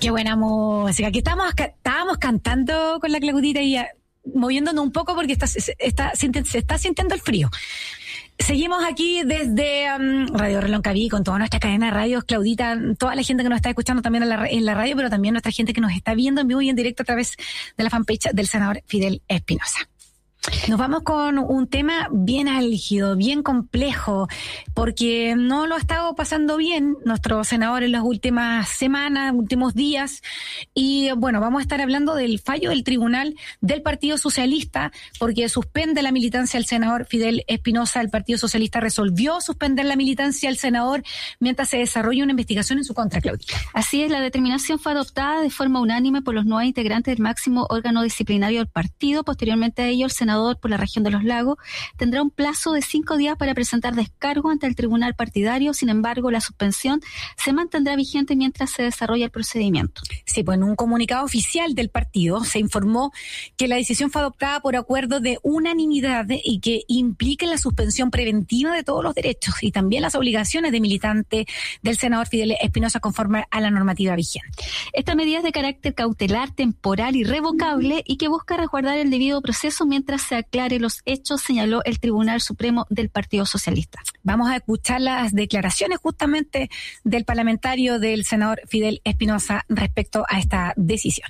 Qué buena música. Aquí estábamos cantando con la Claudita y moviéndonos un poco porque se está sintiendo el frío. Seguimos aquí desde Radio Reloncaví con toda nuestra cadena de radios, Claudita, toda la gente que nos está escuchando también en la radio, pero también nuestra gente que nos está viendo en vivo y en directo a través de la fanpage del senador Fidel Espinosa. Nos vamos con un tema bien álgido, bien complejo, porque no lo ha estado pasando bien nuestro senador en las últimas semanas, últimos días, y bueno, vamos a estar hablando del fallo del Tribunal del Partido Socialista, porque suspende la militancia al senador Fidel Espinosa. El Partido Socialista resolvió suspender la militancia al senador mientras se desarrolla una investigación en su contra, Claudia. Así es, la determinación fue adoptada de forma unánime por los 9 integrantes del máximo órgano disciplinario del partido. Posteriormente a ello, el senador por la región de Los Lagos tendrá un plazo de 5 días para presentar descargo ante el tribunal partidario. Sin embargo, la suspensión se mantendrá vigente mientras se desarrolla el procedimiento. Sí, pues en un comunicado oficial del partido se informó que la decisión fue adoptada por acuerdo de unanimidad y que implica la suspensión preventiva de todos los derechos y también las obligaciones de militante del senador Fidel Espinosa conforme a la normativa vigente. Esta medida es de carácter cautelar, temporal y revocable y que busca resguardar el debido proceso mientras se aclare los hechos, señaló el Tribunal Supremo del Partido Socialista. Vamos a escuchar las declaraciones justamente del parlamentario del senador Fidel Espinosa respecto a esta decisión.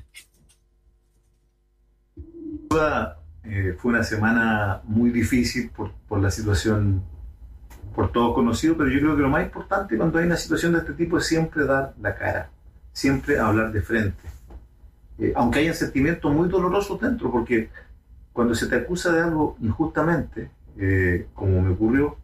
Fue una semana muy difícil por la situación, por todo conocido, pero yo creo que lo más importante cuando hay una situación de este tipo es siempre dar la cara, siempre hablar de frente. Aunque hayan sentimientos muy dolorosos dentro, porque cuando se te acusa de algo injustamente, como me ocurrió,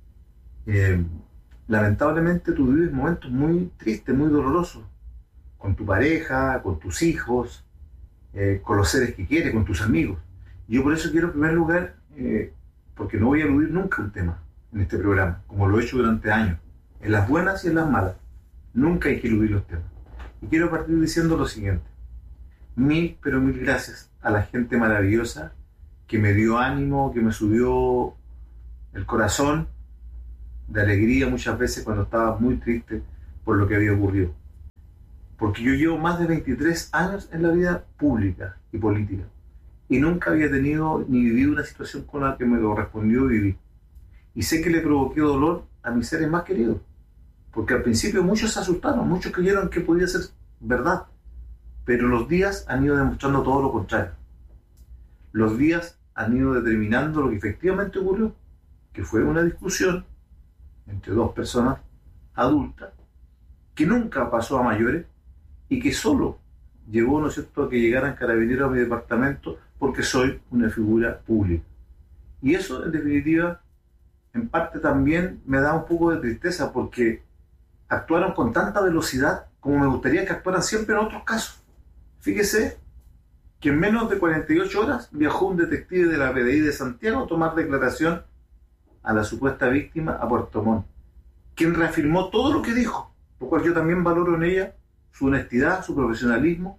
lamentablemente tú vives momentos muy tristes, muy dolorosos, con tu pareja, con tus hijos, con los seres que quieres, con tus amigos. Yo por eso quiero en primer lugar, porque no voy a eludir nunca un tema en este programa, como lo he hecho durante años, en las buenas y en las malas. Nunca hay que eludir los temas. Y quiero partir diciendo lo siguiente: mil, pero mil gracias a la gente maravillosa que me dio ánimo, que me subió el corazón de alegría muchas veces cuando estaba muy triste por lo que había ocurrido. Porque yo llevo más de 23 años en la vida pública y política y nunca había tenido ni vivido una situación con la que me correspondió vivir. Y sé que le provoqué dolor a mis seres más queridos, porque al principio muchos se asustaron, muchos creyeron que podía ser verdad, pero los días han ido demostrando todo lo contrario. Los días han ido determinando lo que efectivamente ocurrió, que fue una discusión entre dos personas adultas, que nunca pasó a mayores y que solo llevó, ¿no es cierto?, a que llegaran carabineros a mi departamento porque soy una figura pública. Y eso, en definitiva, en parte también me da un poco de tristeza porque actuaron con tanta velocidad como me gustaría que actuaran siempre en otros casos. Fíjese que en menos de 48 horas viajó un detective de la PDI de Santiago a tomar declaración a la supuesta víctima a Puerto Montt, quien reafirmó todo lo que dijo, lo cual yo también valoro en ella, su honestidad, su profesionalismo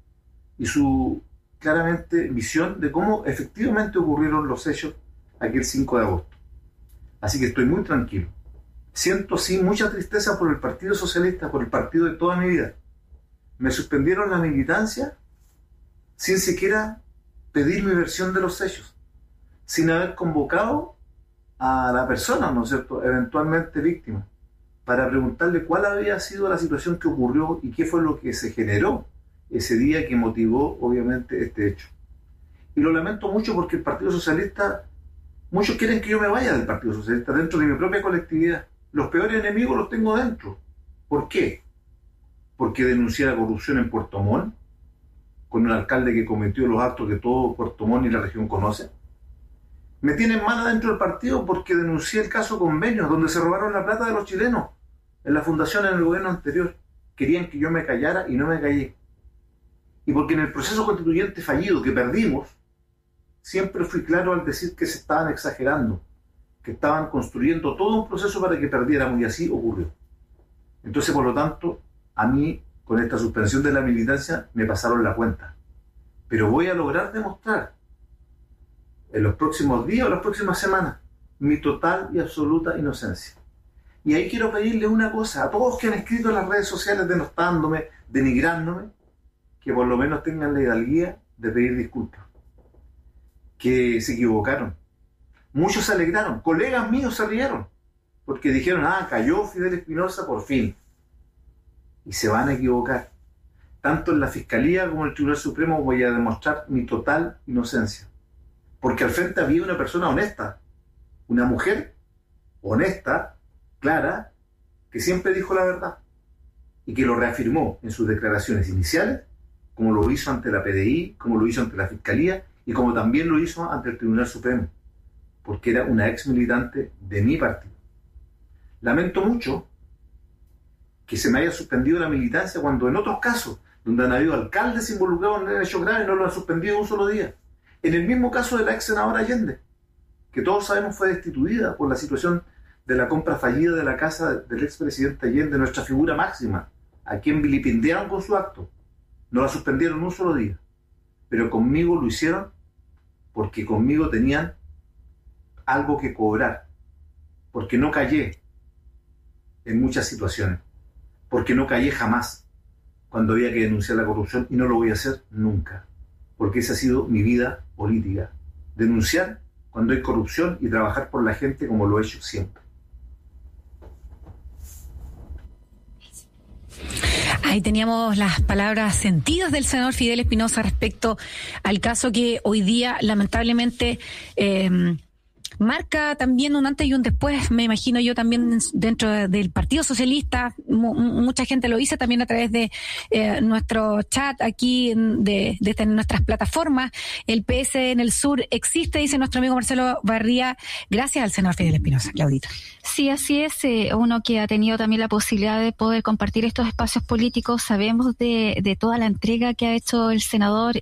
y su claramente visión de cómo efectivamente ocurrieron los hechos aquel 5 de agosto. Así que estoy muy tranquilo. Siento sí mucha tristeza por el Partido Socialista, por el partido de toda mi vida. Me suspendieron la militancia sin siquiera pedir mi versión de los hechos, sin haber convocado a la persona, ¿no es cierto?, eventualmente víctima, para preguntarle cuál había sido la situación que ocurrió y qué fue lo que se generó ese día que motivó, obviamente, este hecho. Y lo lamento mucho porque el Partido Socialista, muchos quieren que yo me vaya del Partido Socialista dentro de mi propia colectividad. Los peores enemigos los tengo dentro. ¿Por qué? Porque denuncié la corrupción en Puerto Montt, con un alcalde que cometió los actos que todo Puerto Montt y la región conocen. Me tienen mal dentro del partido porque denuncié el caso Convenios, donde se robaron la plata de los chilenos, en la fundación en el gobierno anterior. Querían que yo me callara y no me callé. Y porque en el proceso constituyente fallido que perdimos, siempre fui claro al decir que se estaban exagerando, que estaban construyendo todo un proceso para que perdiéramos, y así ocurrió. Entonces, por lo tanto, a mí, con esta suspensión de la militancia, me pasaron la cuenta. Pero voy a lograr demostrar en los próximos días o las próximas semanas mi total y absoluta inocencia. Y ahí quiero pedirle una cosa a todos que han escrito en las redes sociales denostándome, denigrándome, que por lo menos tengan la hidalguía de pedir disculpas. Que se equivocaron. Muchos se alegraron, colegas míos se rieron, porque dijeron, cayó Fidel Espinosa por fin. Y se van a equivocar. Tanto en la Fiscalía como en el Tribunal Supremo voy a demostrar mi total inocencia. Porque al frente había una persona honesta, una mujer honesta, clara, que siempre dijo la verdad y que lo reafirmó en sus declaraciones iniciales, como lo hizo ante la PDI, como lo hizo ante la Fiscalía y como también lo hizo ante el Tribunal Supremo, porque era una ex militante de mi partido. Lamento mucho que se me haya suspendido la militancia cuando en otros casos, donde han habido alcaldes involucrados en hechos graves, no lo han suspendido un solo día. En el mismo caso de la ex senadora Allende, que todos sabemos fue destituida por la situación de la compra fallida de la casa del expresidente Allende, nuestra figura máxima, a quien vilipendiaron con su acto. No la suspendieron un solo día, pero conmigo lo hicieron porque conmigo tenían algo que cobrar, porque no callé en muchas situaciones, porque no callé jamás cuando había que denunciar la corrupción y no lo voy a hacer nunca, porque esa ha sido mi vida política, denunciar cuando hay corrupción y trabajar por la gente como lo he hecho siempre. Ahí teníamos las palabras sentidas del senador Fidel Espinosa respecto al caso que hoy día lamentablemente marca también un antes y un después, me imagino yo también dentro del Partido Socialista. Mucha gente lo hizo también a través de nuestro chat aquí de nuestras plataformas. El PS en el sur existe, dice nuestro amigo Marcelo Barría, gracias al senador Fidel Espinosa. Claudita. Sí, así es. Uno que ha tenido también la posibilidad de poder compartir estos espacios políticos, sabemos de toda la entrega que ha hecho el senador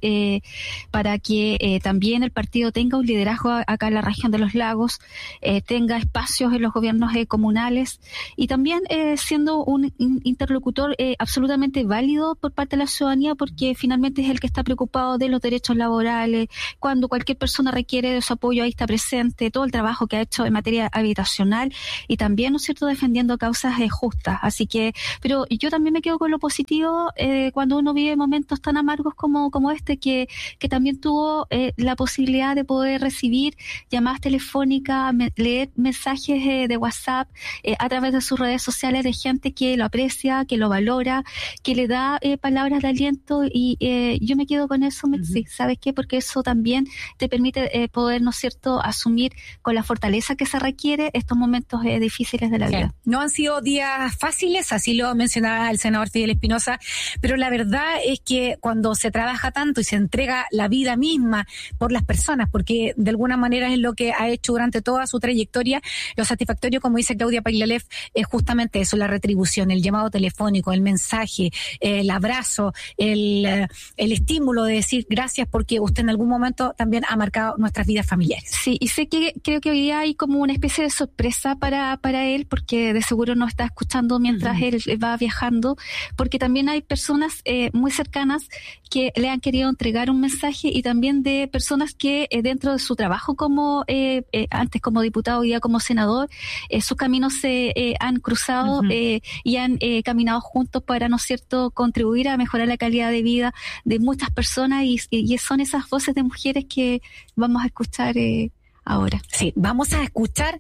para que también el partido tenga un liderazgo acá en la región de los Lagos, tenga espacios en los gobiernos comunales y también siendo un interlocutor absolutamente válido por parte de la ciudadanía, porque finalmente es el que está preocupado de los derechos laborales. Cuando cualquier persona requiere de su apoyo, ahí está presente. Todo el trabajo que ha hecho en materia habitacional y también, ¿no es cierto?, defendiendo causas justas. Así que, pero yo también me quedo con lo positivo cuando uno vive momentos tan amargos como este, que también tuvo la posibilidad de poder recibir llamadas telefónicas, leer mensajes de WhatsApp a través de sus redes sociales de gente que lo aprecia, que lo valora, que le da palabras de aliento y yo me quedo con eso, Metzi. ¿Sabes qué? Porque eso también te permite poder, ¿no es cierto?, asumir con la fortaleza que se requiere estos momentos difíciles de la vida. No han sido días fáciles, así lo mencionaba el senador Fidel Espinosa, pero la verdad es que cuando se trabaja tanto y se entrega la vida misma por las personas, porque de alguna manera es lo que ha hecho durante toda su trayectoria, lo satisfactorio, como dice Claudia Pailalef, es justamente eso, la retribución, el llamado telefónico, el mensaje, el abrazo, el estímulo de decir gracias porque usted en algún momento también ha marcado nuestras vidas familiares. Sí, y creo que hoy día hay como una especie de sorpresa para él, porque de seguro no está escuchando mientras él va viajando, porque también hay personas muy cercanas que le han querido entregar un mensaje y también de personas que dentro de su trabajo como antes como diputado, hoy día como senador, sus caminos se han cruzado y han caminado juntos para, ¿no es cierto?, contribuir a mejorar la calidad de vida de muchas personas y son esas voces de mujeres que vamos a escuchar ahora. Sí, vamos a escuchar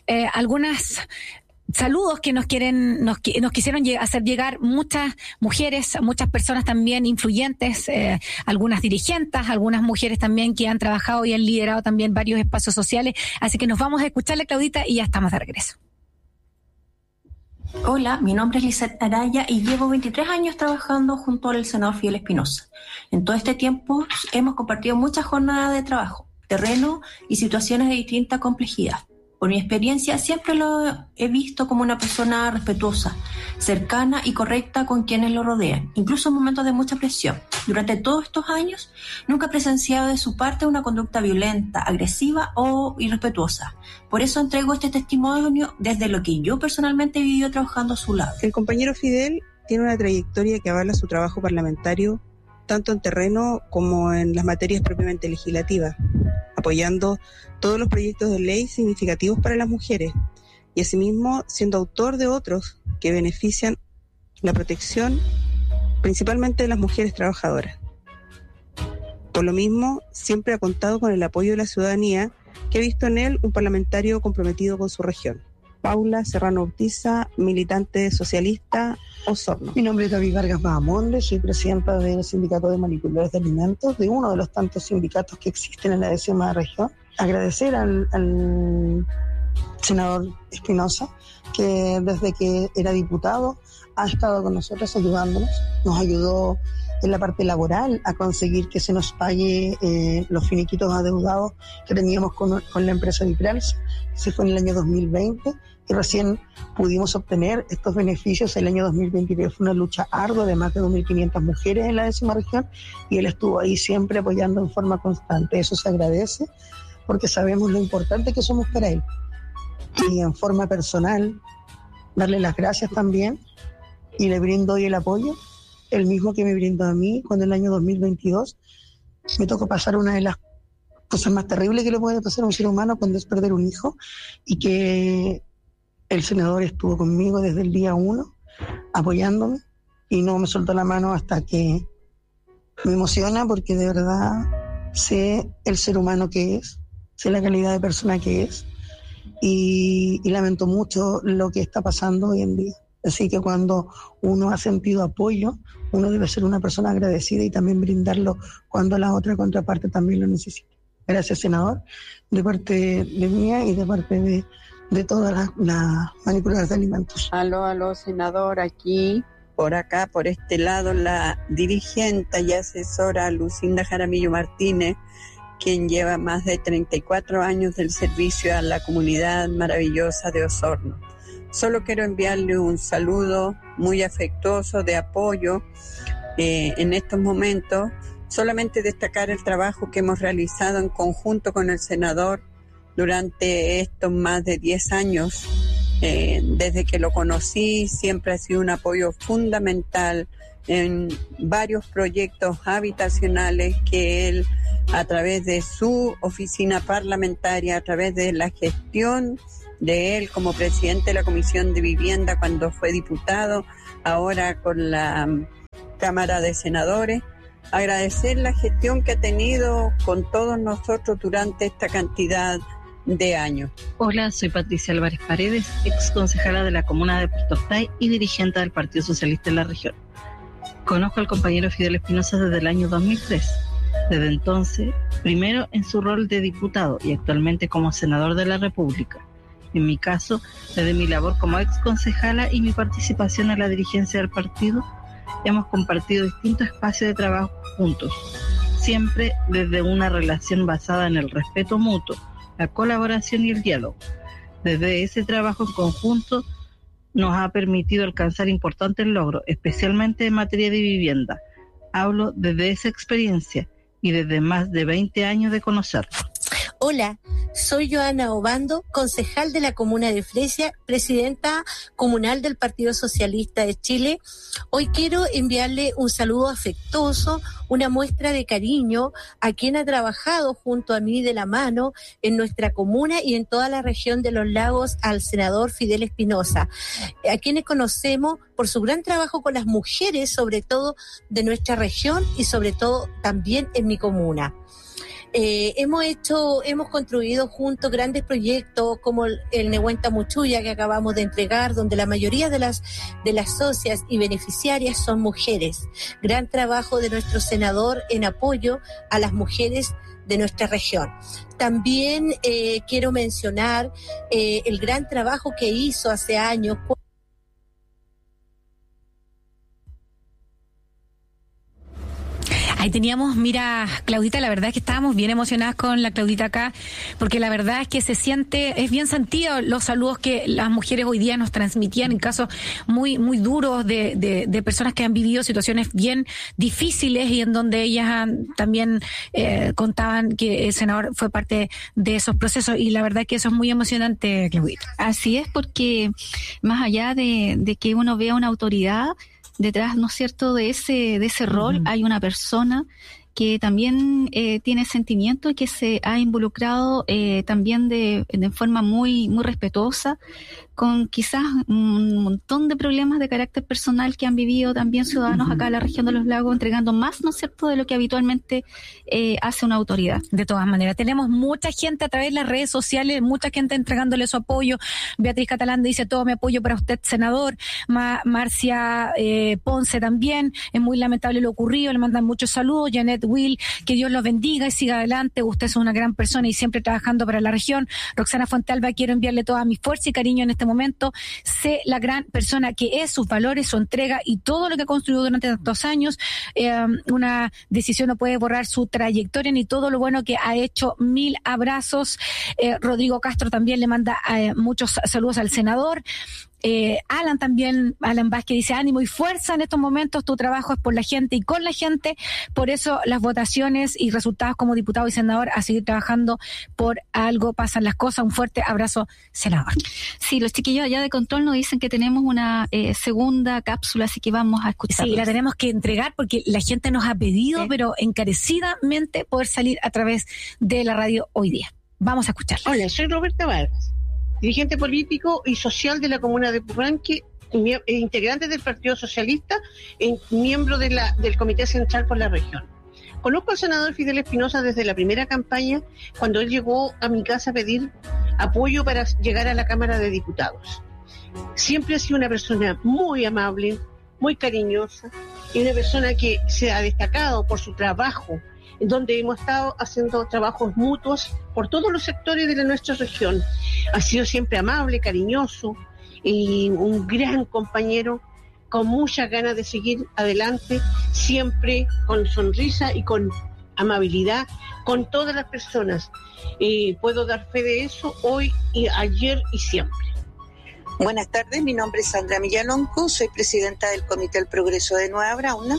algunas saludos que nos quisieron hacer llegar muchas mujeres, muchas personas también influyentes, algunas dirigentes, algunas mujeres también que han trabajado y han liderado también varios espacios sociales. Así que nos vamos a escucharle, Claudita, y ya estamos de regreso. Hola, mi nombre es Lisette Araya y llevo 23 años trabajando junto al senador Fidel Espinosa. En todo este tiempo hemos compartido muchas jornadas de trabajo, terreno y situaciones de distinta complejidad. Por mi experiencia, siempre lo he visto como una persona respetuosa, cercana y correcta con quienes lo rodean, incluso en momentos de mucha presión. Durante todos estos años, nunca he presenciado de su parte una conducta violenta, agresiva o irrespetuosa. Por eso entrego este testimonio desde lo que yo personalmente he vivido trabajando a su lado. El compañero Fidel tiene una trayectoria que avala su trabajo parlamentario, tanto en terreno como en las materias propiamente legislativas, apoyando todos los proyectos de ley significativos para las mujeres y asimismo siendo autor de otros que benefician la protección principalmente de las mujeres trabajadoras. Por lo mismo, siempre ha contado con el apoyo de la ciudadanía, que ha visto en él un parlamentario comprometido con su región. Paula Serrano Urtiza, militante socialista, Osorno. Mi nombre es David Vargas Bahamonde, soy presidenta del Sindicato de Manipuladores de Alimentos, de uno de los tantos sindicatos que existen en la 10ª región. Agradecer al senador Espinosa, que desde que era diputado ha estado con nosotros ayudándonos, nos ayudó en la parte laboral a conseguir que se nos pague los finiquitos adeudados que teníamos con la empresa Viprals. Se fue en el año 2020 y recién pudimos obtener estos beneficios el año 2023. Fue una lucha ardua de más de 2.500 mujeres en la 10ª región y él estuvo ahí siempre apoyando en forma constante. Eso se agradece porque sabemos lo importante que somos para él. Y en forma personal, darle las gracias también y le brindo hoy el apoyo, el mismo que me brindó a mí cuando en el año 2022 me tocó pasar una de las cosas más terribles que le puede pasar a un ser humano cuando es perder un hijo, y que el senador estuvo conmigo desde el día 1 apoyándome y no me soltó la mano hasta que me emociona, porque de verdad sé el ser humano que es, sé la calidad de persona que es y lamento mucho lo que está pasando hoy en día. Así que cuando uno ha sentido apoyo, uno debe ser una persona agradecida y también brindarlo cuando la otra contraparte también lo necesita. Gracias, senador, de parte de mía y de parte de todas las manipuladoras de alimentos. Aló, senador, aquí, por acá, por este lado, la dirigente y asesora Lucinda Jaramillo Martínez, quien lleva más de 34 años del servicio a la comunidad maravillosa de Osorno. Solo quiero enviarle un saludo muy afectuoso de apoyo en estos momentos. Solamente destacar el trabajo que hemos realizado en conjunto con el senador durante estos más de 10 años. Desde que lo conocí siempre ha sido un apoyo fundamental en varios proyectos habitacionales que él, a través de su oficina parlamentaria, a través de la gestión de él como presidente de la Comisión de Vivienda cuando fue diputado, ahora con la Cámara de Senadores, agradecer la gestión que ha tenido con todos nosotros durante esta cantidad de años. Hola, soy Patricia Álvarez Paredes, ex concejala de la comuna de Puerto Octay y dirigente del Partido Socialista en la región. Conozco al compañero Fidel Espinosa desde el año 2003. Desde entonces, primero en su rol de diputado y actualmente como senador de la República. En mi caso, desde mi labor como ex concejala y mi participación en la dirigencia del partido, hemos compartido distintos espacios de trabajo juntos, siempre desde una relación basada en el respeto mutuo, la colaboración y el diálogo. Desde ese trabajo en conjunto nos ha permitido alcanzar importantes logros, especialmente en materia de vivienda. Hablo desde esa experiencia y desde más de 20 años de conocerlo. Hola, soy Joana Obando, concejal de la comuna de Fresia, presidenta comunal del Partido Socialista de Chile. Hoy quiero enviarle un saludo afectuoso, una muestra de cariño a quien ha trabajado junto a mí de la mano en nuestra comuna y en toda la región de los lagos, al senador Fidel Espinosa, a quienes conocemos por su gran trabajo con las mujeres, sobre todo de nuestra región y sobre todo también en mi comuna. Hemos construido juntos grandes proyectos como el Nehuenta Muchuya que acabamos de entregar, donde la mayoría de las socias y beneficiarias son mujeres. Gran trabajo de nuestro senador en apoyo a las mujeres de nuestra región. También quiero mencionar el gran trabajo que hizo hace años. Ahí teníamos, mira, Claudita, la verdad es que estábamos bien emocionadas con la Claudita acá, porque la verdad es que es bien sentido los saludos que las mujeres hoy día nos transmitían en casos muy, muy duros de personas que han vivido situaciones bien difíciles y en donde ellas también contaban que el senador fue parte de esos procesos, y la verdad es que eso es muy emocionante, Claudita. Así es, porque más allá de que uno vea una autoridad, detrás, ¿no es cierto?, de ese rol hay una persona que también tiene sentimiento y que se ha involucrado también de forma muy, muy respetuosa con quizás un montón de problemas de carácter personal que han vivido también ciudadanos acá en la región de los lagos, entregando más, ¿no es cierto?, de lo que habitualmente hace una autoridad. De todas maneras, tenemos mucha gente a través de las redes sociales, mucha gente entregándole su apoyo. Beatriz Catalán dice: todo mi apoyo para usted, senador. Marcia Ponce también, es muy lamentable lo ocurrido, le mandan muchos saludos. Janet Will, que Dios los bendiga y siga adelante, usted es una gran persona y siempre trabajando para la región. Roxana Fuentealba, quiero enviarle toda mi fuerza y cariño en este momento. Sé la gran persona que es, sus valores, su entrega y todo lo que ha construido durante tantos años. Una decisión no puede borrar su trayectoria ni todo lo bueno que ha hecho. Mil abrazos. Rodrigo Castro también le manda muchos saludos al senador. Alan también, Alan Vázquez dice: ánimo y fuerza en estos momentos, tu trabajo es por la gente y con la gente, por eso las votaciones y resultados como diputado y senador, a seguir trabajando, por algo pasan las cosas. Un fuerte abrazo, senador. Sí, los chiquillos allá de control nos dicen que tenemos una segunda cápsula, así que vamos a escucharla. Sí, la tenemos que entregar porque la gente nos ha pedido, pero encarecidamente, poder salir a través de la radio hoy día. Vamos a escucharla. Hola, soy Roberta Vargas, dirigente político y social de la comuna de Purranque, integrante del Partido Socialista, miembro del Comité Central por la región. Conozco al senador Fidel Espinosa desde la primera campaña, cuando él llegó a mi casa a pedir apoyo para llegar a la Cámara de Diputados. Siempre ha sido una persona muy amable, muy cariñosa, y una persona que se ha destacado por su trabajo, en donde hemos estado haciendo trabajos mutuos por todos los sectores de nuestra región. Ha sido siempre amable, cariñoso y un gran compañero, con muchas ganas de seguir adelante, siempre con sonrisa y con amabilidad con todas las personas. Puedo dar fe de eso hoy y ayer y siempre. Buenas tardes, mi nombre es Sandra Millalonco, soy presidenta del Comité del Progreso de Nueva Brauna.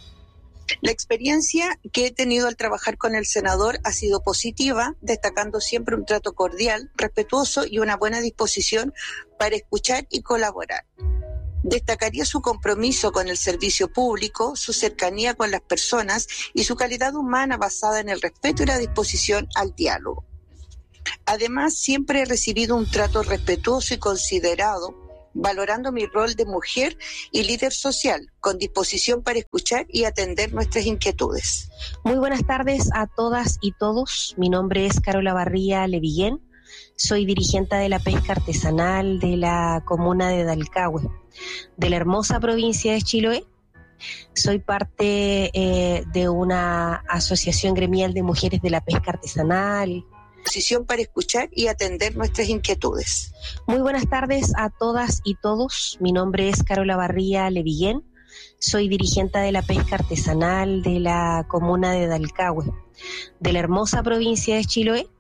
La experiencia que he tenido al trabajar con el senador ha sido positiva, destacando siempre un trato cordial, respetuoso y una buena disposición para escuchar y colaborar. Destacaría su compromiso con el servicio público, su cercanía con las personas y su calidad humana basada en el respeto y la disposición al diálogo. Además, siempre he recibido un trato respetuoso y considerado, valorando mi rol de mujer y líder social, con disposición para escuchar y atender nuestras inquietudes. Muy buenas tardes a todas y todos. Mi nombre es Carola Barría Levillén. Soy dirigente de la pesca artesanal de la comuna de Dalcahue, de la hermosa provincia de Chiloé. Soy parte de una asociación gremial de mujeres de la pesca artesanal. Disposición para escuchar y atender nuestras inquietudes. Muy buenas tardes a todas y todos. Mi nombre es Carola Barría Levillén. Soy dirigente de la pesca artesanal de la comuna de Dalcahue, de la hermosa provincia de Chiloé.